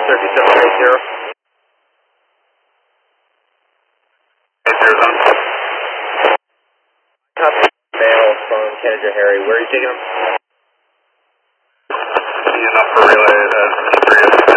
Copy mail from Canada Harry. Where are you taking them?